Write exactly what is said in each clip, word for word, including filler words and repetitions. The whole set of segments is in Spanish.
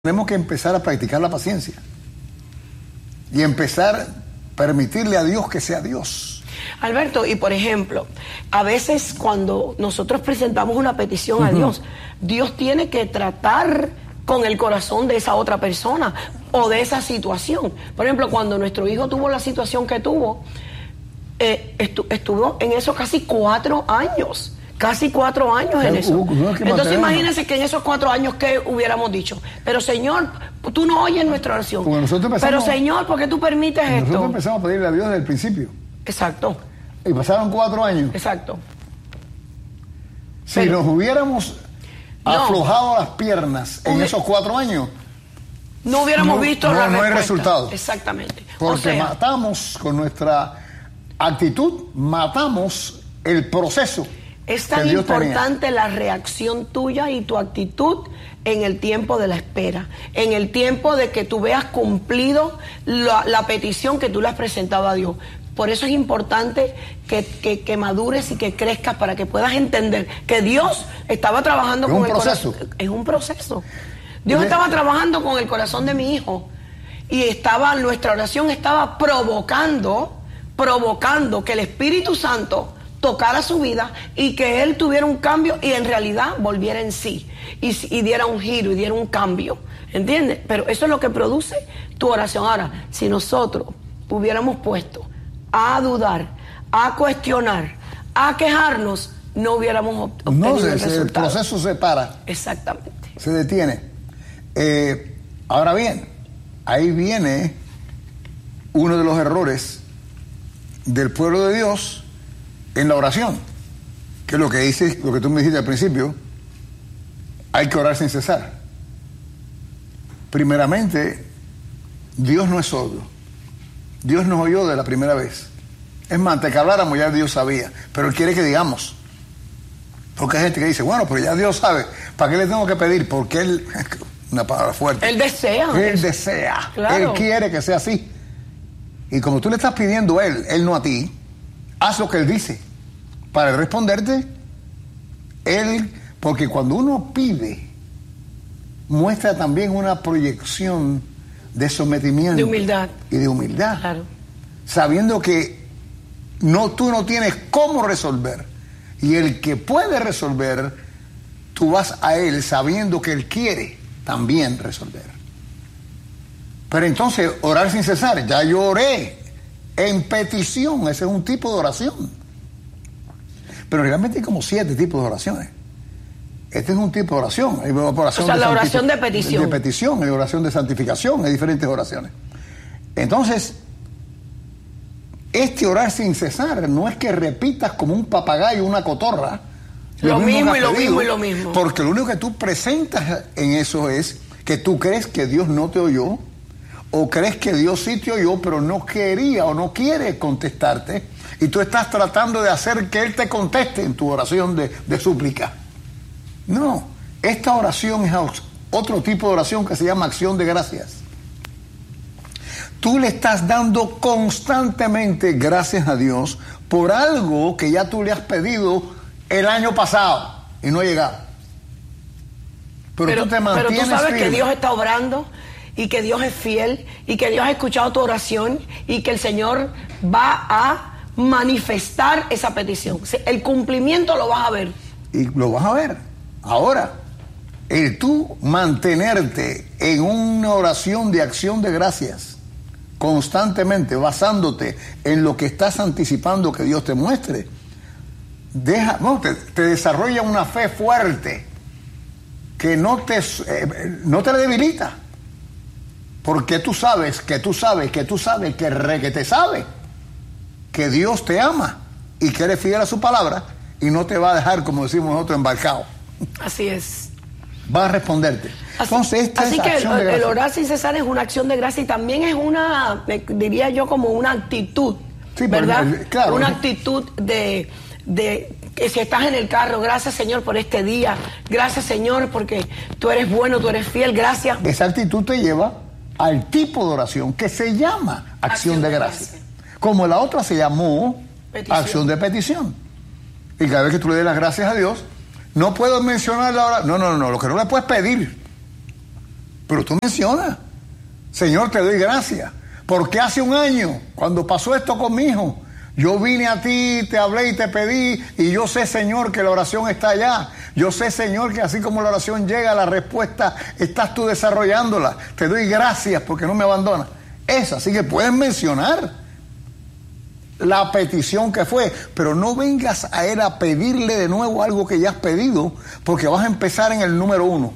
Tenemos que empezar a practicar la paciencia y empezar a permitirle a Dios que sea Dios. Alberto, y por ejemplo, a veces cuando nosotros presentamos una petición uh-huh. a Dios, Dios tiene que tratar con el corazón de esa otra persona o de esa situación. Por ejemplo, cuando nuestro hijo tuvo la situación que tuvo, eh, estu- estuvo en eso casi cuatro años. Casi cuatro años en eso. Entonces imagínense que en esos cuatro años que hubiéramos dicho, pero Señor, tú no oyes nuestra oración. Pero Señor, ¿por qué tú permites esto? Nosotros empezamos a pedirle a Dios desde el principio. Exacto. Y pasaron cuatro años. Exacto. Si pero, nos hubiéramos no, aflojado las piernas en esos cuatro años, no hubiéramos no, visto no, la no respuesta. hay resultado. Exactamente. Porque o sea, matamos con nuestra actitud, matamos el proceso. Es tan importante la reacción tuya y tu actitud en el tiempo de la espera, en el tiempo de que tú veas cumplido la, la petición que tú le has presentado a Dios. Por eso es importante que, que, que madures y que crezcas para que puedas entender que Dios estaba trabajando con el corazón. Es un proceso. Dios estaba trabajando con el corazón de mi hijo y estaba, nuestra oración estaba provocando, provocando que el Espíritu Santo tocara su vida y que él tuviera un cambio y en realidad volviera en sí y, y diera un giro y diera un cambio, ¿entiendes? Pero eso es lo que produce tu oración. Ahora, si nosotros hubiéramos puesto a dudar, a cuestionar, a quejarnos, no hubiéramos obtenido no, se, el resultado. El proceso se para. Exactamente. Se detiene. Eh, ahora bien, ahí viene uno de los errores del pueblo de Dios en la oración, que es lo que dice, lo que tú me dijiste al principio, hay que orar sin cesar. Primeramente, Dios no es sordo. Dios nos oyó de la primera vez. Es más, antes que habláramos ya Dios sabía, pero Él quiere que digamos. Porque hay gente que dice, bueno, pero ya Dios sabe, ¿para qué le tengo que pedir? Porque Él, una palabra fuerte. Él desea. Él desea. Claro. Él quiere que sea así. Y como tú le estás pidiendo a Él, Él no a ti, haz lo que Él dice para responderte. Él, porque cuando uno pide, muestra también una proyección de sometimiento, de humildad y de humildad, claro. Sabiendo que no, tú no tienes cómo resolver y el que puede resolver, tú vas a Él sabiendo que Él quiere también resolver. Pero entonces orar sin cesar, ya yo oré en petición, ese es un tipo de oración. Pero realmente hay como siete tipos de oraciones. Este es un tipo de oración. Hay oración o sea, de la oración de petición. De petición, hay oración de santificación, hay diferentes oraciones. Entonces, este orar sin cesar no es que repitas como un papagayo una cotorra. Lo, lo mismo y lo pedido, mismo y lo mismo. Porque lo único que tú presentas en eso es que tú crees que Dios no te oyó, o crees que Dios sí te oyó, pero no quería o no quiere contestarte, y tú estás tratando de hacer que Él te conteste en tu oración de, de súplica. No, esta oración es otro tipo de oración que se llama acción de gracias. Tú le estás dando constantemente gracias a Dios por algo que ya tú le has pedido el año pasado y no ha llegado. Pero, pero tú te mantienes Pero tú sabes firme. Que Dios está obrando y que Dios es fiel y que Dios ha escuchado tu oración y que el Señor va a manifestar esa petición. El cumplimiento lo vas a ver. Y lo vas a ver. Ahora, el tú mantenerte en una oración de acción de gracias constantemente, basándote en lo que estás anticipando que Dios te muestre, deja, no, te, te desarrolla una fe fuerte que no te, eh, no te debilita. Porque tú sabes, que tú sabes, que tú sabes, que re que te sabe, que Dios te ama y que eres fiel a su palabra y no te va a dejar, como decimos nosotros, embarcado. Así es. Va a responderte. Así, Entonces, esta así es que acción el, de el orar sin cesar es una acción de gracia y también es una, diría yo, como una actitud, sí, ¿verdad? El, claro. Una actitud de, de que si estás en el carro, gracias Señor por este día, gracias Señor porque tú eres bueno, tú eres fiel, gracias. Esa actitud te lleva al tipo de oración que se llama acción, acción de, de gracia. gracia. Como la otra se llamó petición. Acción de petición. Y cada vez que tú le des las gracias a Dios, no puedo mencionar la oración. No, no, no, lo que no le puedes pedir. Pero tú mencionas, Señor, te doy gracias, porque hace un año, cuando pasó esto con mi hijo, yo vine a ti, te hablé y te pedí, y yo sé, Señor, que la oración está allá. Yo sé, Señor, que así como la oración llega, la respuesta estás tú desarrollándola. Te doy gracias porque no me abandonas. Esa, así que puedes mencionar la petición que fue, pero no vengas a él a pedirle de nuevo algo que ya has pedido, porque vas a empezar en el número uno.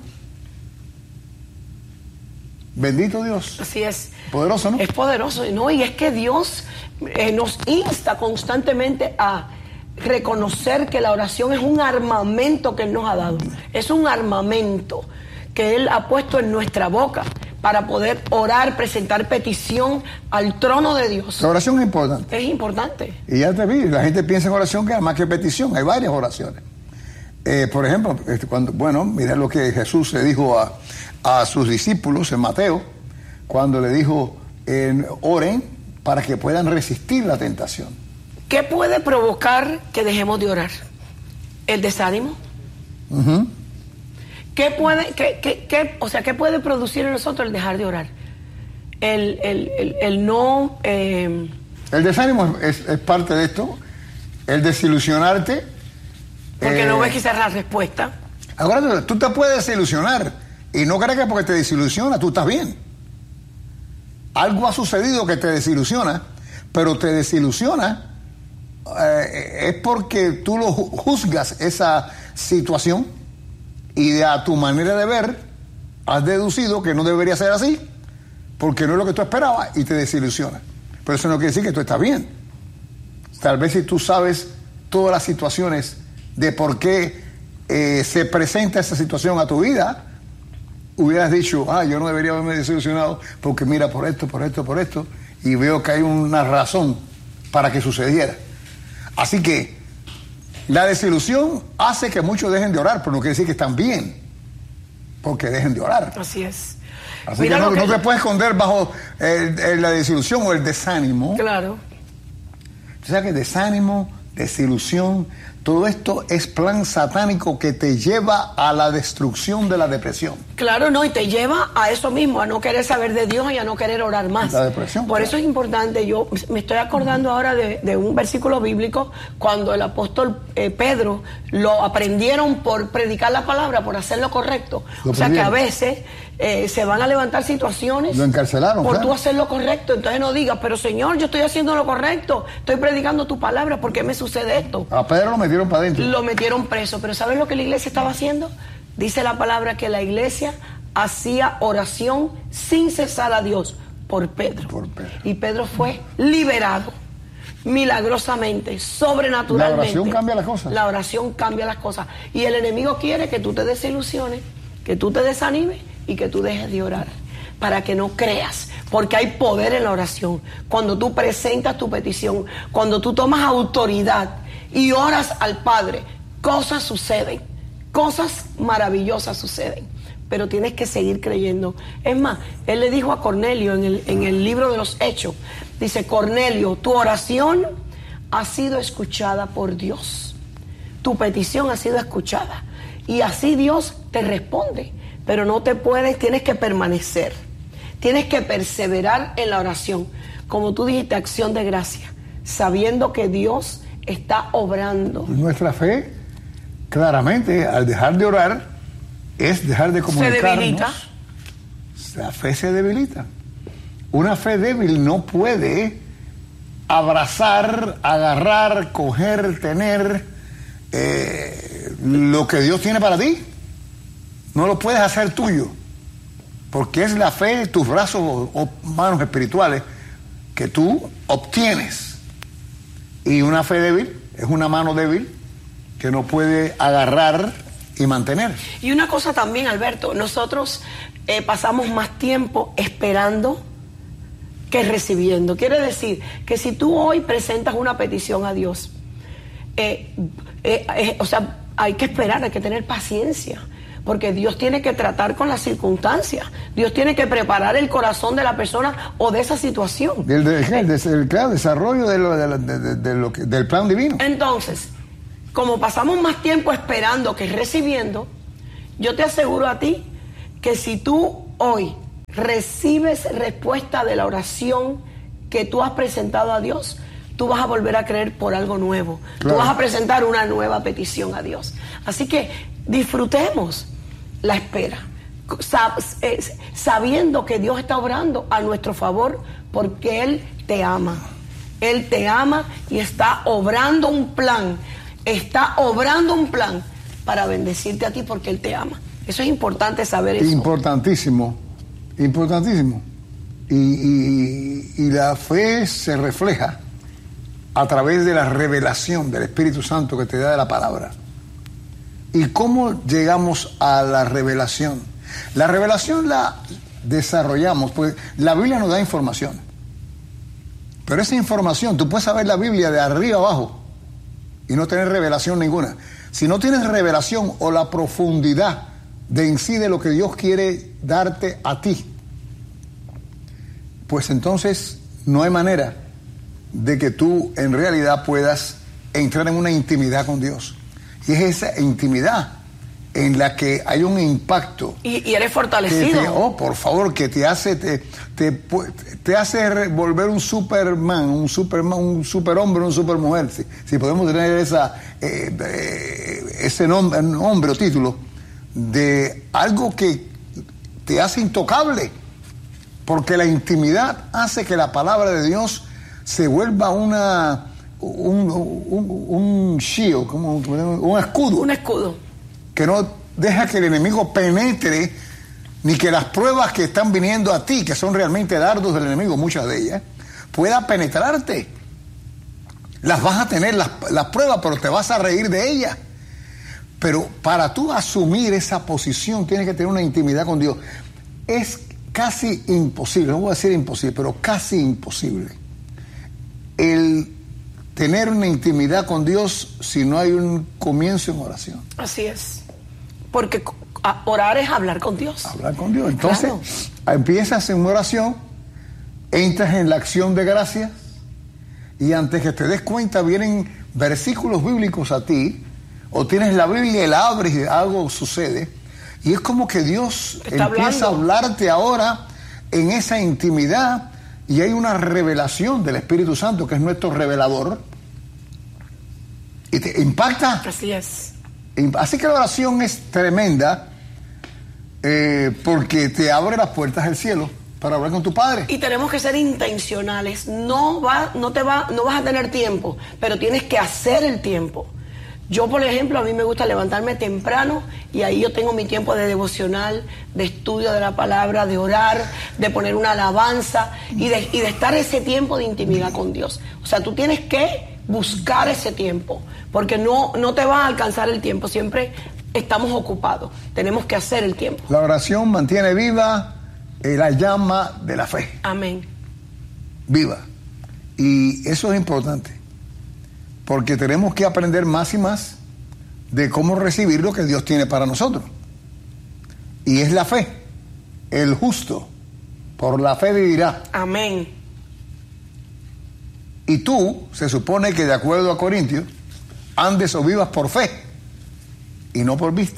Bendito Dios. Así es. Poderoso, ¿no? Es poderoso, ¿no? Y es que Dios eh, nos insta constantemente a reconocer que la oración es un armamento que Él nos ha dado. Es un armamento que Él ha puesto en nuestra boca para poder orar, presentar petición al trono de Dios. La oración es importante. Es importante. Y ya te vi, la gente piensa en oración que es más que petición. Hay varias oraciones. Eh, por ejemplo, cuando, bueno, mira lo que Jesús le dijo a, a sus discípulos en Mateo, cuando le dijo, eh, oren para que puedan resistir la tentación. ¿Qué puede provocar que dejemos de orar? ¿El desánimo? Uh-huh. ¿Qué puede, qué, qué, qué, o sea, ¿qué puede producir en nosotros el dejar de orar? El, el, el, el no... Eh... El desánimo es, es parte de esto. El desilusionarte. Porque eh... no ves quizás la respuesta. Ahora, tú te puedes desilusionar y no crees que porque te desilusiona tú estás bien. Algo ha sucedido que te desilusiona, pero te desilusiona eh, es porque tú lo juzgas esa situación y de a tu manera de ver has deducido que no debería ser así porque no es lo que tú esperabas y te desilusiona. Pero eso no quiere decir que tú estás bien. Tal vez si tú sabes todas las situaciones de por qué eh, se presenta esa situación a tu vida, hubieras dicho, ah, yo no debería haberme desilusionado porque mira, por esto, por esto, por esto, y veo que hay una razón para que sucediera. Así que la desilusión hace que muchos dejen de orar, pero no quiere decir que están bien, porque dejen de orar. Así es. Así Mira que no, que no te puedes esconder bajo el, el, la desilusión o el desánimo. Claro. O sea que desánimo, desilusión, todo esto es plan satánico que te lleva a la destrucción de la depresión. Claro, no, y te lleva a eso mismo, a no querer saber de Dios y a no querer orar más. La depresión. Por claro. eso es importante, yo me estoy acordando ahora de, de un versículo bíblico, cuando el apóstol eh, Pedro lo aprendieron por predicar la palabra, por hacer lo correcto. Lo o sea que a aprendieron. veces eh, se van a levantar situaciones. Lo encarcelaron. Por claro. tú hacer lo correcto. Entonces no digas, pero Señor, yo estoy haciendo lo correcto, estoy predicando tu palabra, ¿por qué me sucede esto? A Pedro lo metieron para adentro. Lo metieron preso, pero ¿sabes lo que la iglesia estaba haciendo? Dice la palabra que la iglesia hacía oración sin cesar a Dios por Pedro. Por Pedro. Y Pedro fue liberado milagrosamente, sobrenaturalmente. La oración cambia las cosas. La oración cambia las cosas. Y el enemigo quiere que tú te desilusiones, que tú te desanimes y que tú dejes de orar, para que no creas, porque hay poder en la oración. Cuando tú presentas tu petición, cuando tú tomas autoridad y oras al Padre, cosas suceden, cosas maravillosas suceden, pero tienes que seguir creyendo. Es más, él le dijo a Cornelio en el, en el libro de los Hechos, dice, Cornelio, tu oración ha sido escuchada por Dios, tu petición ha sido escuchada, y así Dios te responde, pero no te puedes, tienes que permanecer, tienes que perseverar en la oración, como tú dijiste, acción de gracia, sabiendo que Dios está obrando. Nuestra fe, claramente, al dejar de orar, es dejar de comunicarnos. Se debilita. La fe se debilita. Una fe débil no puede abrazar, agarrar, coger, tener eh, lo que Dios tiene para ti. No lo puedes hacer tuyo, porque es la fe, tus brazos o, o manos espirituales que tú obtienes. Y una fe débil es una mano débil que no puede agarrar y mantener. Y una cosa también, Alberto, nosotros eh, pasamos más tiempo esperando que recibiendo. Quiere decir que si tú hoy presentas una petición a Dios, eh, eh, eh, o sea, hay que esperar, hay que tener paciencia, porque Dios tiene que tratar con las circunstancias. Dios tiene que preparar el corazón de la persona o de esa situación. Del, del, del, del claro, desarrollo de lo, de, de, de, de lo que, del plan divino. Entonces, como pasamos más tiempo esperando que recibiendo, yo te aseguro a ti que si tú hoy recibes respuesta de la oración que tú has presentado a Dios, tú vas a volver a creer por algo nuevo. Claro. Tú vas a presentar una nueva petición a Dios. Así que disfrutemos la espera, sabiendo que Dios está obrando a nuestro favor porque Él te ama. Él te ama y está obrando un plan, está obrando un plan para bendecirte a ti porque Él te ama. Eso es importante saber eso. Importantísimo, importantísimo. Y, y, y la fe se refleja a través de la revelación del Espíritu Santo que te da de la palabra. ¿Y cómo llegamos a la revelación? La revelación la desarrollamos, pues la Biblia nos da información. Pero esa información, tú puedes saber la Biblia de arriba abajo y no tener revelación ninguna. Si no tienes revelación o la profundidad de en sí de lo que Dios quiere darte a ti, pues entonces no hay manera de que tú en realidad puedas entrar en una intimidad con Dios. Y es esa intimidad en la que hay un impacto. Y, y eres fortalecido. Te, oh, por favor, que te hace, te, te, te hace volver un Superman, un Superman, un superhombre, una supermujer. Si, si podemos tener esa, eh, eh, ese nombre, nombre o título de algo que te hace intocable. Porque la intimidad hace que la palabra de Dios se vuelva una un, un, un shield, como un escudo. Un escudo. Que no deja que el enemigo penetre, ni que las pruebas que están viniendo a ti, que son realmente dardos del enemigo, muchas de ellas, pueda penetrarte. Las vas a tener, las, las pruebas, pero te vas a reír de ellas. Pero para tú asumir esa posición, tienes que tener una intimidad con Dios. Es casi imposible, no voy a decir imposible, pero casi imposible el tener una intimidad con Dios si no hay un comienzo en oración. Así es, porque orar es hablar con Dios. Hablar con Dios. Entonces, claro, empiezas en oración, entras en la acción de gracias y antes que te des cuenta vienen versículos bíblicos a ti, o tienes la Biblia y la abres y algo sucede. Y es como que Dios empieza hablando. a hablarte ahora en esa intimidad y hay una revelación del Espíritu Santo que es nuestro revelador y te impacta. Así es. Así que la oración es tremenda eh, porque te abre las puertas del cielo para hablar con tu Padre. Y tenemos que ser intencionales. No, va, no, te va, no vas a tener tiempo, pero tienes que hacer el tiempo. Yo, por ejemplo, a mí me gusta levantarme temprano y ahí yo tengo mi tiempo de devocional, de estudio de la palabra, de orar, de poner una alabanza y de, y de estar ese tiempo de intimidad con Dios. O sea, tú tienes que buscar ese tiempo porque no, no te va a alcanzar el tiempo. Siempre estamos ocupados. Tenemos que hacer el tiempo. La oración mantiene viva eh, la llama de la fe. Amén. Viva. Y eso es importante. Porque tenemos que aprender más y más de cómo recibir lo que Dios tiene para nosotros. Y es la fe. El justo por la fe vivirá. Amén. Y tú, se supone que de acuerdo a Corintios, andes o vivas por fe y no por vista.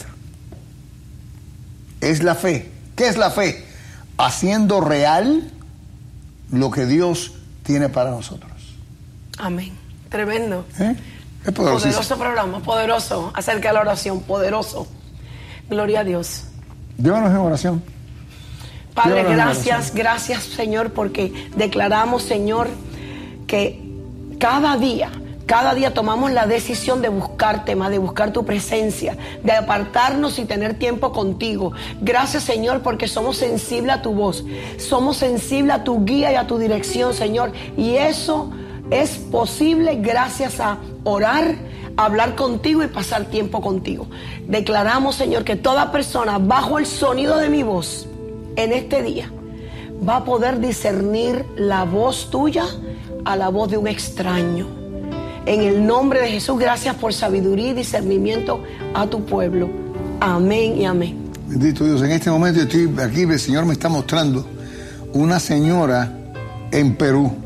Es la fe. ¿Qué es la fe? Haciendo real lo que Dios tiene para nosotros. Amén. Tremendo. ¿Eh? Es poderoso programa, poderoso, acerca de la oración, poderoso. Gloria a Dios. Llévanos en oración. Padre, Llévanos gracias, oración. gracias Señor, porque declaramos, Señor, que cada día, cada día tomamos la decisión de buscarte más, de buscar tu presencia, de apartarnos y tener tiempo contigo. Gracias, Señor, porque somos sensibles a tu voz, somos sensibles a tu guía y a tu dirección, Señor, y eso es posible gracias a orar, a hablar contigo y pasar tiempo contigo. Declaramos, Señor, que toda persona bajo el sonido de mi voz en este día va a poder discernir la voz tuya a la voz de un extraño. En el nombre de Jesús, gracias por sabiduría y discernimiento a tu pueblo. Amén y amén. Bendito Dios. En este momento estoy aquí, el Señor me está mostrando una señora en Perú.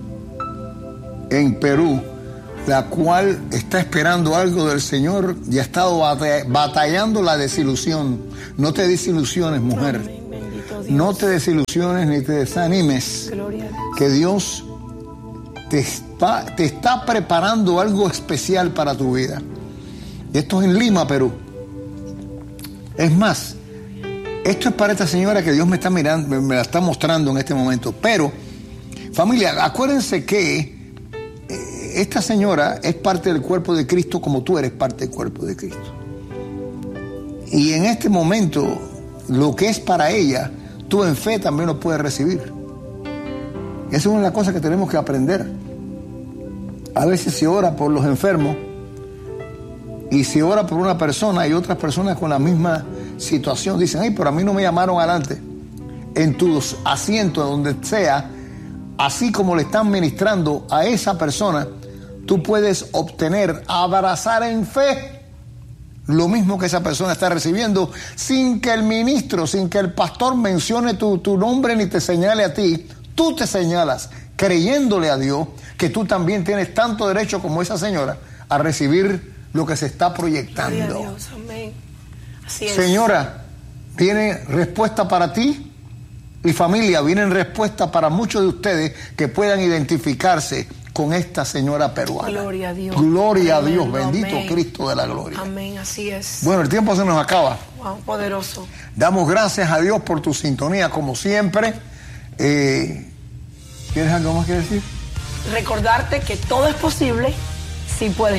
En Perú, la cual está esperando algo del Señor y ha estado batallando la desilusión. No te desilusiones, mujer. Dios. No te desilusiones ni te desanimes. Gloria a Dios. Que Dios te está, te está preparando algo especial para tu vida. Y esto es en Lima, Perú. Es más, esto es para esta señora que Dios me está mirando, me la está mostrando en este momento. Pero, familia, acuérdense que eh, esta señora es parte del cuerpo de Cristo como tú eres parte del cuerpo de Cristo. Y en este momento, lo que es para ella, tú en fe también lo puedes recibir. Esa es una de las cosas que tenemos que aprender. A veces se ora por los enfermos y se ora por una persona y otras personas con la misma situación dicen, ay, pero a mí no me llamaron adelante. En tus asientos, donde sea, así como le están ministrando a esa persona, tú puedes obtener, abrazar en fe lo mismo que esa persona está recibiendo, sin que el ministro, sin que el pastor mencione tu, tu nombre ni te señale a ti. Tú te señalas, creyéndole a Dios, que tú también tienes tanto derecho como esa señora a recibir lo que se está proyectando. Gloria a Dios, amén. Así es. Señora, viene respuesta para ti y familia, vienen respuestas para muchos de ustedes que puedan identificarse con esta señora peruana. Gloria a Dios. Gloria amén, a Dios, bendito amén. Cristo de la gloria. Amén, así es. Bueno, el tiempo se nos acaba. Wow, poderoso. Damos gracias a Dios por tu sintonía, como siempre. Eh, ¿Tienes algo más que decir? Recordarte que todo es posible si puedes